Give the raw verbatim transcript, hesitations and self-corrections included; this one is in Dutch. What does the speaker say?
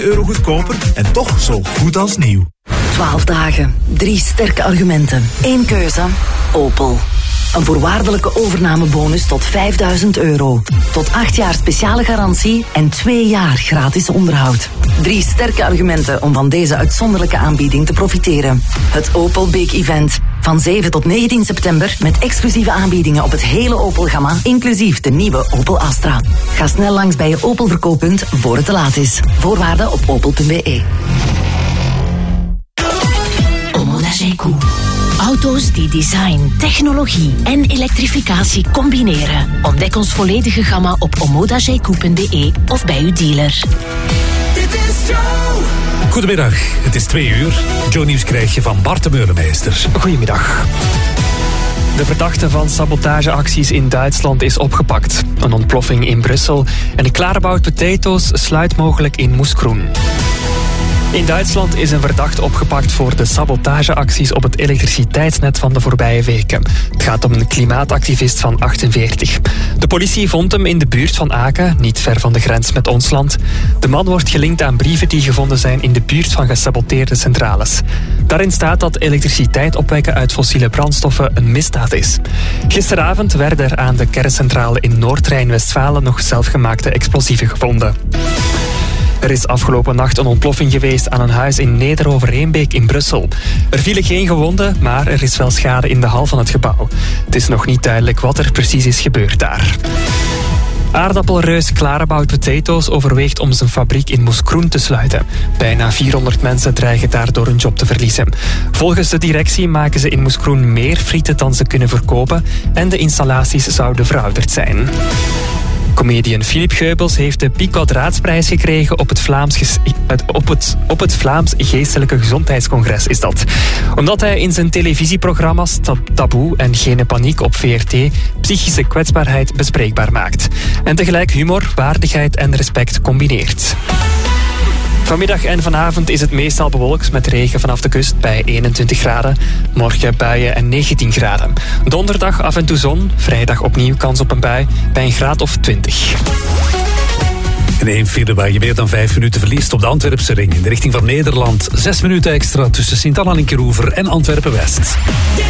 euro goedkoper en toch zo goed als nieuw. twaalf dagen, drie sterke argumenten, één keuze, Opel. Een voorwaardelijke overnamebonus tot vijfduizend euro. Tot acht jaar speciale garantie en twee jaar gratis onderhoud. Drie sterke argumenten om van deze uitzonderlijke aanbieding te profiteren. Het Opel Big Event. Van zeven tot negentien september met exclusieve aanbiedingen op het hele Opel-gamma, inclusief de nieuwe Opel Astra. Ga snel langs bij je Opel-verkooppunt voor het te laat is. Voorwaarden op opel punt b e. Omoda-Jayco. Auto's die design, technologie en elektrificatie combineren. Ontdek ons volledige gamma op omoda jayco punt b e of bij uw dealer. Dit is Joe! Goedemiddag, het is twee uur. Joe Nieuws krijg je van Bart de Meulemeester. Goedemiddag. De verdachte van sabotageacties in Duitsland is opgepakt. Een ontploffing in Brussel en een Clarabout Potatoes sluit mogelijk in Moeskroen. In Duitsland is een verdachte opgepakt voor de sabotageacties op het elektriciteitsnet van de voorbije weken. Het gaat om een klimaatactivist van achtenveertig. De politie vond hem in de buurt van Aken, niet ver van de grens met ons land. De man wordt gelinkt aan brieven die gevonden zijn in de buurt van gesaboteerde centrales. Daarin staat dat elektriciteit opwekken uit fossiele brandstoffen een misdaad is. Gisteravond werden er aan de kerncentrale in Noord-Rijn-Westfalen nog zelfgemaakte explosieven gevonden. Er is afgelopen nacht een ontploffing geweest aan een huis in Neder-Overeenbeek in Brussel. Er vielen geen gewonden, maar er is wel schade in de hal van het gebouw. Het is nog niet duidelijk wat er precies is gebeurd daar. Aardappelreus Clarabout Potatoes overweegt om zijn fabriek in Moeskroen te sluiten. Bijna vierhonderd mensen dreigen daardoor hun job te verliezen. Volgens de directie maken ze in Moeskroen meer frieten dan ze kunnen verkopen en de installaties zouden verouderd zijn. Comedian Philippe Geubels heeft de Picot Raadsprijs gekregen op het, Vlaams ges- op, het, op het Vlaams Geestelijke Gezondheidscongres is dat. Omdat hij in zijn televisieprogramma's Taboe en Geen Paniek op V R T psychische kwetsbaarheid bespreekbaar maakt. En tegelijk humor, waardigheid en respect combineert. Vanmiddag en vanavond is het meestal bewolkt met regen vanaf de kust bij eenentwintig graden. Morgen buien en negentien graden. Donderdag af en toe zon. Vrijdag opnieuw kans op een bui bij een graad of twintig. In één file waar je meer dan vijf minuten verliest op de Antwerpse ring in de richting van Nederland. Zes minuten extra tussen Sint-Anna-Linkeroever en Antwerpen-West.